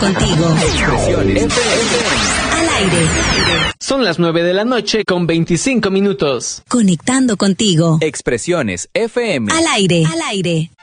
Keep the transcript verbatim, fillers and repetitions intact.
contigo. Expresiones F M. Al aire. Son las nueve de la noche con veinticinco minutos. Conectando contigo. Expresiones F M. Al aire. Al aire.